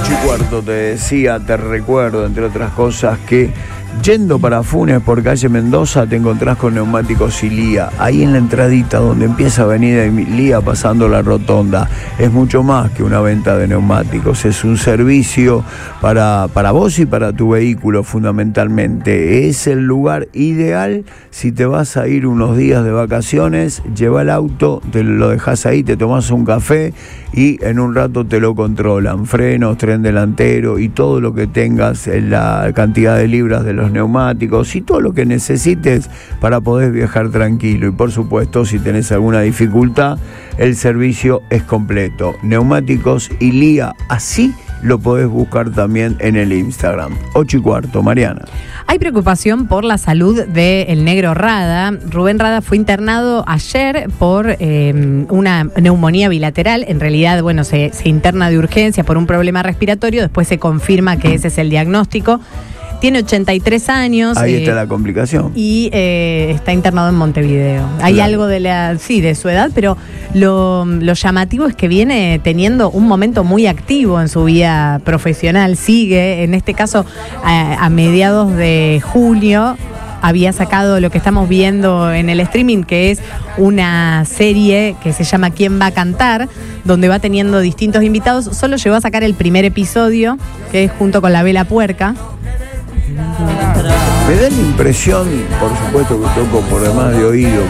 8:15 te decía, te recuerdo, entre otras cosas, que yendo para Funes por calle Mendoza te encontrás con Neumáticos Ilía, ahí en la entradita donde empieza Avenida Ilía pasando la rotonda. Es mucho más que una venta de neumáticos, es un servicio para vos y para tu vehículo fundamentalmente. Es el lugar ideal si te vas a ir unos días de vacaciones, lleva el auto, te lo dejás ahí, te tomás un café y en un rato te lo controlan, frenos, tren delantero y todo lo que tengas, la cantidad de libras de los neumáticos y todo lo que necesites para poder viajar tranquilo. Y por supuesto, si tenés alguna dificultad, el servicio es completo. Neumáticos Ilía, así lo podés buscar también en el Instagram. 8:15, Mariana. Hay preocupación por la salud del negro Rada. Rubén Rada fue internado ayer por una neumonía bilateral. En realidad, bueno, se interna de urgencia por un problema respiratorio. Después se confirma que ese es el diagnóstico. Tiene 83 años. Ahí está la complicación. Y está internado en Montevideo. Hay algo de su edad, pero lo llamativo es que viene teniendo un momento muy activo en su vida profesional. Sigue, en este caso, a mediados de julio, había sacado lo que estamos viendo en el streaming, que es una serie que se llama ¿Quién va a cantar?, donde va teniendo distintos invitados. Solo llegó a sacar el primer episodio, que es junto con La Vela Puerca. Me da la impresión, por supuesto que toco por demás de oído,